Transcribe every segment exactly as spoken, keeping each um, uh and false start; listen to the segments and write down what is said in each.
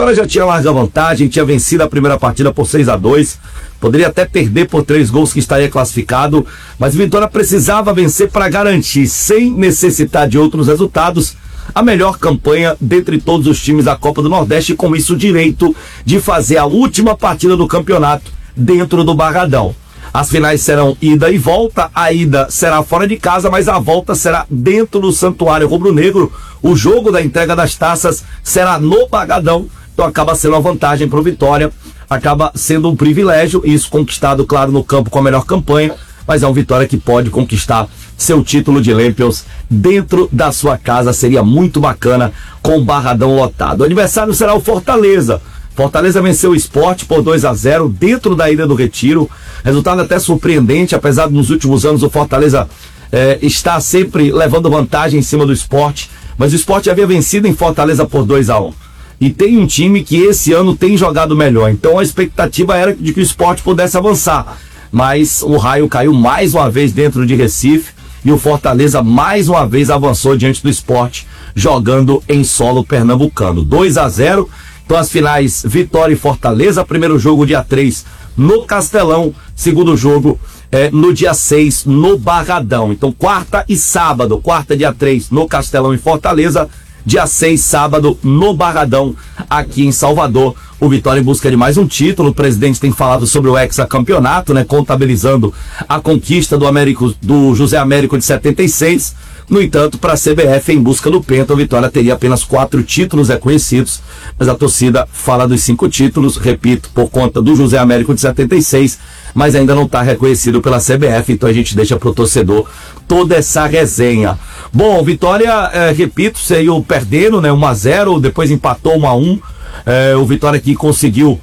Vitória já tinha larga vantagem, tinha vencido a primeira partida por seis a dois, poderia até perder por três gols que estaria classificado, mas Vitória precisava vencer para garantir, sem necessitar de outros resultados, a melhor campanha dentre todos os times da Copa do Nordeste e com isso o direito de fazer a última partida do campeonato dentro do Barradão. As finais serão ida e volta, a ida será fora de casa, mas a volta será dentro do Santuário Rubro-Negro. O jogo da entrega das taças será no Barradão, então acaba sendo uma vantagem para o Vitória, acaba sendo um privilégio, isso conquistado, claro, no campo com a melhor campanha, mas é um Vitória que pode conquistar seu título de Lampions dentro da sua casa, seria muito bacana com o Barradão lotado. O adversário será o Fortaleza. Fortaleza venceu o Sport por dois a zero dentro da Ilha do Retiro, resultado até surpreendente, apesar de nos últimos anos o Fortaleza eh, estar sempre levando vantagem em cima do Sport, mas o Sport havia vencido em Fortaleza por dois a um. E tem um time que esse ano tem jogado melhor, então a expectativa era de que o Sport pudesse avançar, mas o raio caiu mais uma vez dentro de Recife e o Fortaleza mais uma vez avançou diante do Sport, jogando em solo pernambucano. dois a zero, então as finais Vitória e Fortaleza, primeiro jogo dia três no Castelão, segundo jogo é, no dia seis no Barradão. Então quarta e sábado, quarta dia três no Castelão em Fortaleza, dia seis sábado no Barradão aqui em Salvador. O Vitória em busca de mais um título. O presidente tem falado sobre o hexacampeonato, né, contabilizando a conquista do, Américo, do José Américo de setenta e seis. No entanto, para a C B F, em busca do Penta, o Vitória teria apenas quatro títulos reconhecidos, mas a torcida fala dos cinco títulos, repito, por conta do José Américo de setenta e seis, mas ainda não está reconhecido pela C B F, então a gente deixa para o torcedor toda essa resenha. Bom, Vitória, é, repito, saiu perdendo, né, um a zero, depois empatou um a um, é, o Vitória aqui conseguiu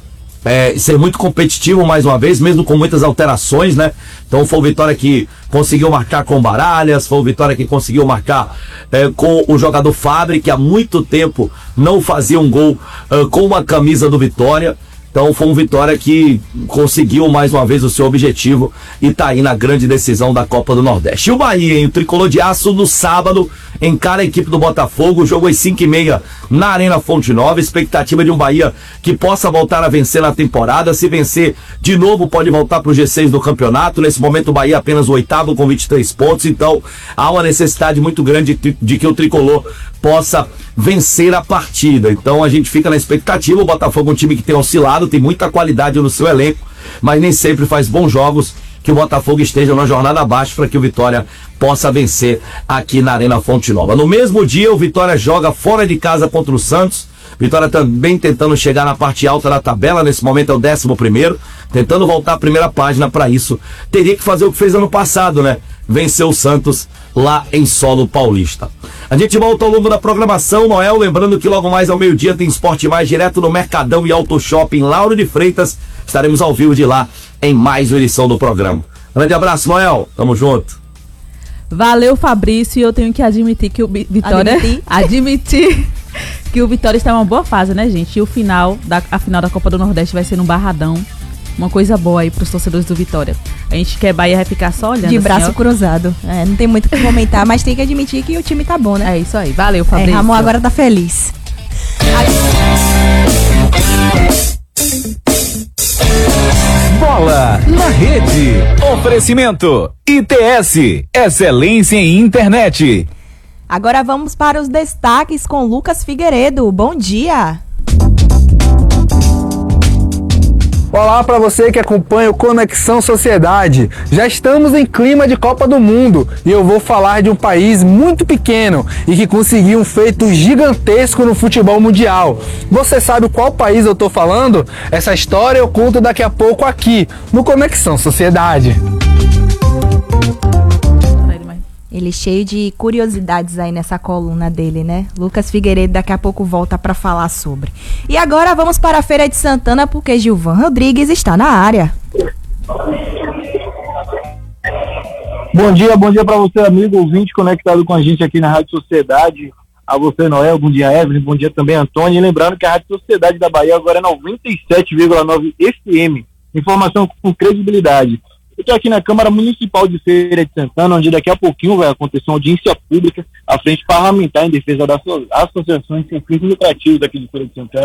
É, ser muito competitivo mais uma vez, mesmo com muitas alterações, né? Então foi o Vitória que conseguiu marcar com Baralhas, foi o Vitória que conseguiu marcar é, com o jogador Fabre, que há muito tempo não fazia um gol é, com uma camisa do Vitória. Então foi um Vitória que conseguiu mais uma vez o seu objetivo e está aí na grande decisão da Copa do Nordeste. E o Bahia, hein? O Tricolor de Aço no sábado encara a equipe do Botafogo, jogo às cinco e meia na Arena Fonte Nova, expectativa de um Bahia que possa voltar a vencer na temporada. Se vencer de novo pode voltar para o G seis do campeonato. Nesse momento o Bahia é apenas o oitavo com vinte e três pontos, então há uma necessidade muito grande de, de que o Tricolor possa vencer a partida. Então a gente fica na expectativa. O Botafogo é um time que tem oscilado, tem muita qualidade no seu elenco, mas nem sempre faz bons jogos. Que o Botafogo esteja na jornada abaixo para que o Vitória possa vencer aqui na Arena Fonte Nova. No mesmo dia, o Vitória joga fora de casa contra o Santos. Vitória também tentando chegar na parte alta da tabela, nesse momento é o décimo primeiro, tentando voltar à primeira página. Para isso, teria que fazer o que fez ano passado, né? Vencer o Santos lá em solo paulista. A gente volta ao longo da programação, Noel, lembrando que logo mais ao meio-dia tem Esporte Mais direto no Mercadão e Auto Shopping Lauro de Freitas. Estaremos ao vivo de lá em mais uma edição do programa. Grande abraço, Noel. Tamo junto. Valeu, Fabrício. E eu tenho que admitir que o Vitória... Admitir? Admitir que o Vitória está em uma boa fase, né, gente? E o final da, a final da Copa do Nordeste vai ser no Barradão. Uma coisa boa aí pros torcedores do Vitória. A gente quer Bahia vai ficar só olhando. De braço assim, cruzado. É, não tem muito o que comentar, mas tem que admitir que o time tá bom, né? É isso aí. Valeu, Fabrício. É, Ramon agora tá feliz. Bola na rede. Oferecimento I T S. Excelência em internet. Agora vamos para os destaques com Lucas Figueiredo. Bom dia. Olá para você que acompanha o Conexão Sociedade. Já estamos em clima de Copa do Mundo e eu vou falar de um país muito pequeno e que conseguiu um feito gigantesco no futebol mundial. Você sabe qual país eu tô falando? Essa história eu conto daqui a pouco aqui no Conexão Sociedade. Ele cheio de curiosidades aí nessa coluna dele, né? Lucas Figueiredo daqui a pouco volta para falar sobre. E agora vamos para a Feira de Santana, porque Gilvan Rodrigues está na área. Bom dia, bom dia para você, amigo ouvinte conectado com a gente aqui na Rádio Sociedade. A você, Noel, bom dia, Evelyn, bom dia também, Antônio. E lembrando que a Rádio Sociedade da Bahia agora é noventa e sete vírgula nove F M. Informação com credibilidade. Eu estou aqui na Câmara Municipal de Feira de Santana, onde daqui a pouquinho vai acontecer uma audiência pública à frente parlamentar em defesa das associações sem fins lucrativos daqui de Feira de Santana.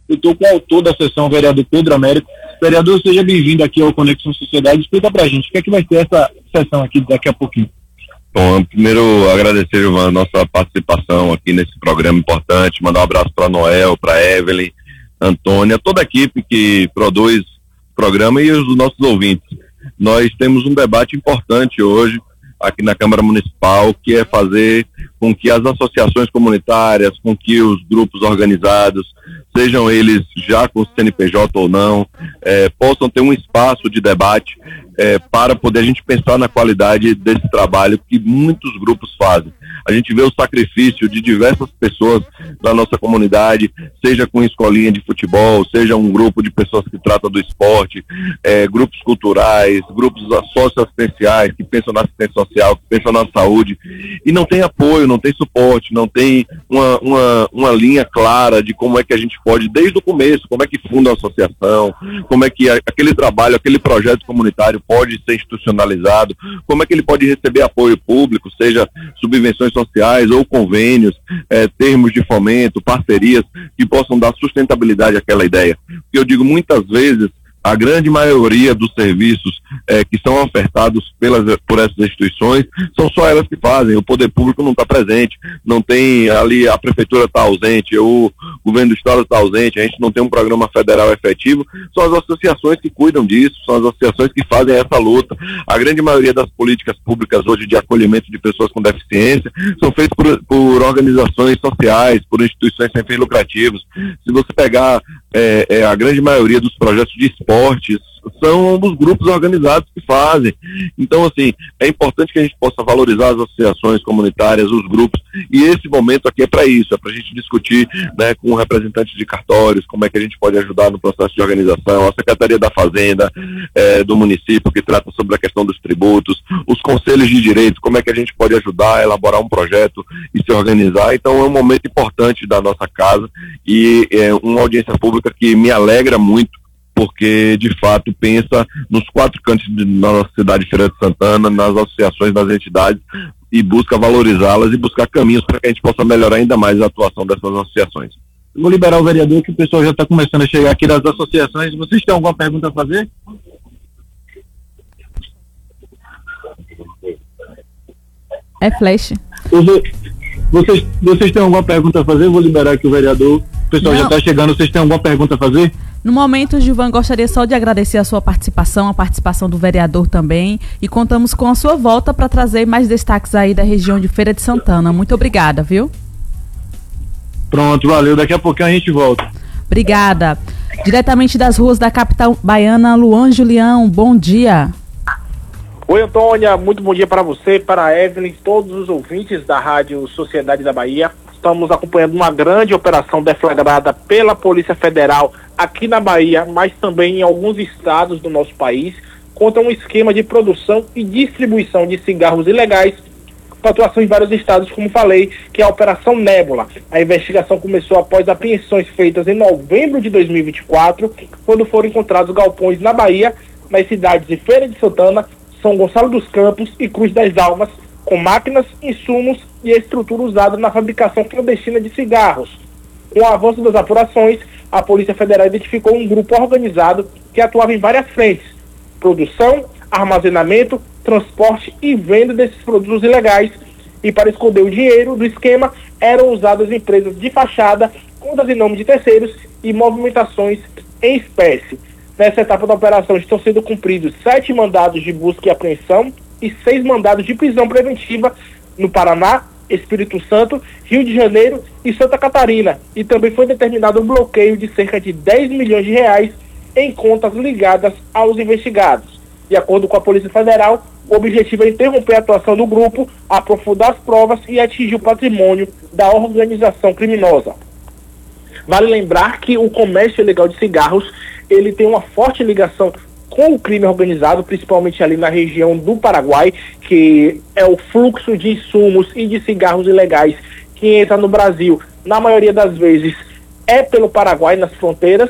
Eu estou com o autor da sessão, o vereador Pedro Américo. Vereador, seja bem-vindo aqui ao Conexão Sociedade. Explica pra gente o que é que vai ser essa sessão aqui daqui a pouquinho. Bom, primeiro agradecer, Gilvan, a nossa participação aqui nesse programa importante, mandar um abraço para Noel, para Evelyn, Antônia, toda a equipe que produz o programa e os nossos ouvintes. Nós temos um debate importante hoje aqui na Câmara Municipal, que é fazer com que as associações comunitárias, com que os grupos organizados, sejam eles já com C N P J ou não, eh, possam ter um espaço de debate eh, para poder a gente pensar na qualidade desse trabalho que muitos grupos fazem. A gente vê o sacrifício de diversas pessoas da nossa comunidade, seja com escolinha de futebol, seja um grupo de pessoas que tratam do esporte, eh, grupos culturais, grupos socioassistenciais que pensam na assistência social, que pensam na saúde, e não tem apoio, não tem suporte, não tem uma, uma, uma linha clara de como é que a gente pode, desde o começo, como é que funda a associação, como é que aquele trabalho, aquele projeto comunitário pode ser institucionalizado, como é que ele pode receber apoio público, seja subvenções sociais ou convênios, eh, termos de fomento, parcerias que possam dar sustentabilidade àquela ideia. Porque eu digo muitas vezes, a grande maioria dos serviços eh, que são ofertados pelas, por essas instituições são só elas que fazem, o poder público não está presente, não tem ali, a prefeitura está ausente, o governo do estado está ausente, a gente não tem um programa federal efetivo, são as associações que cuidam disso, são as associações que fazem essa luta. A grande maioria das políticas públicas hoje de acolhimento de pessoas com deficiência são feitas por, por organizações sociais, por instituições sem fins lucrativos. Se você pegar é, é, a grande maioria dos projetos de esportes, são dos grupos organizados que fazem. Então, assim, é importante que a gente possa valorizar as associações comunitárias, os grupos, e esse momento aqui é para isso, é para a gente discutir, né, com representantes de cartórios, como é que a gente pode ajudar no processo de organização, a Secretaria da Fazenda é, do município, que trata sobre a questão dos tributos, os conselhos de direitos, como é que a gente pode ajudar a elaborar um projeto e se organizar. Então, é um momento importante da nossa casa e é uma audiência pública que me alegra muito, porque de fato pensa nos quatro cantos da nossa cidade de Feira de Santana, nas associações, nas entidades, e busca valorizá-las e buscar caminhos para que a gente possa melhorar ainda mais a atuação dessas associações. Vou liberar o vereador, que o pessoal já está começando a chegar aqui das associações. Vocês têm alguma pergunta a fazer? É flash. Vocês, vocês têm alguma pergunta a fazer? Eu vou liberar aqui o vereador. O pessoal Não. já está chegando. Vocês têm alguma pergunta a fazer? No momento, Gilvan, gostaria só de agradecer a sua participação, a participação do vereador também, e contamos com a sua volta para trazer mais destaques aí da região de Feira de Santana. Muito obrigada, viu? Pronto, valeu. Daqui a pouquinho a gente volta. Obrigada. Diretamente das ruas da capital baiana, Luan Julião, bom dia. Oi, Antônia, muito bom dia para você, para a Evelyn, todos os ouvintes da Rádio Sociedade da Bahia. Estamos acompanhando uma grande operação deflagrada pela Polícia Federal aqui na Bahia, mas também em alguns estados do nosso país, contra um esquema de produção e distribuição de cigarros ilegais, com atuação em vários estados, como falei, que é a Operação Nébula. A investigação começou após apreensões feitas em novembro de dois mil e vinte e quatro, quando foram encontrados galpões na Bahia, nas cidades de Feira de Santana, São Gonçalo dos Campos e Cruz das Almas, com máquinas, insumos e estrutura usada na fabricação clandestina de cigarros. Com o avanço das apurações, a Polícia Federal identificou um grupo organizado que atuava em várias frentes: produção, armazenamento, transporte e venda desses produtos ilegais. E para esconder o dinheiro do esquema, eram usadas empresas de fachada, contas em nome de terceiros e movimentações em espécie. Nessa etapa da operação estão sendo cumpridos sete mandados de busca e apreensão e seis mandados de prisão preventiva no Paraná, Espírito Santo, Rio de Janeiro e Santa Catarina. E também foi determinado um bloqueio de cerca de dez milhões de reais em contas ligadas aos investigados. De acordo com a Polícia Federal, o objetivo é interromper a atuação do grupo, aprofundar as provas e atingir o patrimônio da organização criminosa. Vale lembrar que o comércio ilegal de cigarros, ele tem uma forte ligação com o crime organizado, principalmente ali na região do Paraguai, que é o fluxo de insumos e de cigarros ilegais que entra no Brasil, na maioria das vezes, é pelo Paraguai, nas fronteiras,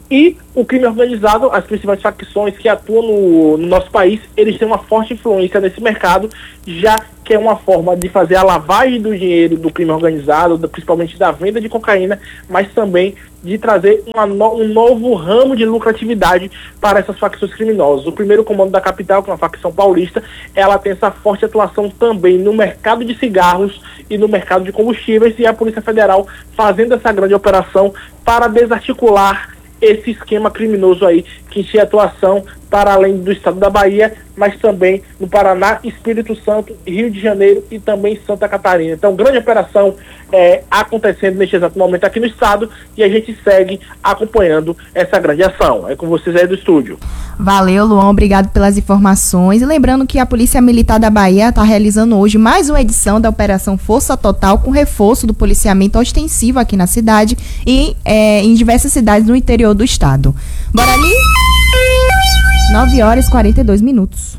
E o crime organizado, as principais facções que atuam no, no nosso país, eles têm uma forte influência nesse mercado, já que é uma forma de fazer a lavagem do dinheiro do crime organizado, da, principalmente da venda de cocaína, mas também de trazer uma no, um novo ramo de lucratividade para essas facções criminosas. O primeiro comando da capital, que é uma facção paulista, ela tem essa forte atuação também no mercado de cigarros e no mercado de combustíveis, e a Polícia Federal fazendo essa grande operação para desarticular esse esquema criminoso aí, que tinha atuação para além do estado da Bahia, mas também no Paraná, Espírito Santo, Rio de Janeiro e também Santa Catarina. Então, grande operação é, acontecendo neste exato momento aqui no estado, e a gente segue acompanhando essa grande ação. É com vocês aí do estúdio. Valeu, Luan, obrigado pelas informações. E lembrando que a Polícia Militar da Bahia está realizando hoje mais uma edição da Operação Força Total, com reforço do policiamento ostensivo aqui na cidade e é, em diversas cidades no interior do estado. Bora ali? nove horas e quarenta e dois minutos.